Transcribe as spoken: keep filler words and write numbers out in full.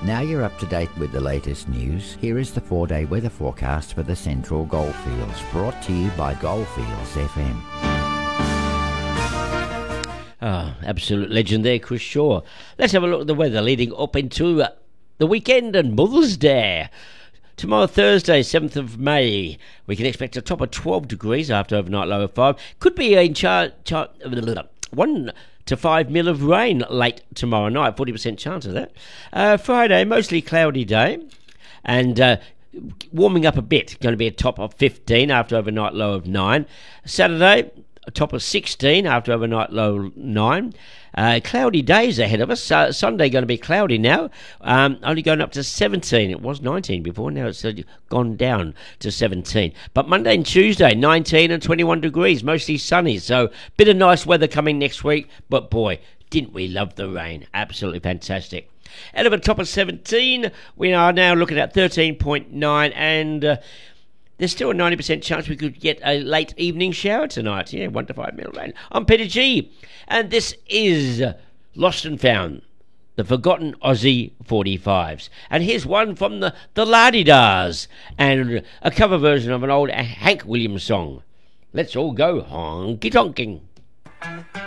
Now you're up to date with the latest news. Here is the four-day weather forecast for the Central Goldfields, brought to you by Goldfields F M. Ah, absolute legend there, Chris Shaw. Let's have a look at the weather leading up into uh, the weekend and Mother's Day. Tomorrow, Thursday, seventh of May, we can expect a top of twelve degrees after overnight low of five. Could be in char- char- one to five mil of rain late tomorrow night, forty percent chance of that. Uh, Friday, mostly cloudy day, and uh, warming up a bit. Going to be a top of fifteen after overnight low of nine. Saturday, a top of sixteen after overnight low nine. Uh, cloudy days ahead of us. Uh, Sunday going to be cloudy now, um, only going up to seventeen. It was nineteen before, now it's uh, gone down to seventeen. But Monday and Tuesday, nineteen and twenty-one degrees, mostly sunny. So bit of nice weather coming next week. But boy, didn't we love the rain. Absolutely fantastic. Out of a top of seventeen, we are now looking at thirteen point nine, and uh, there's still a ninety percent chance we could get a late evening shower tonight. Yeah, one to five mil rain. I'm Peter G, and this is Lost and Found, the Forgotten Aussie forty-fives. And here's one from the, the La-Di-Dahs, and a cover version of an old Hank Williams song. Let's all go honky-tonking.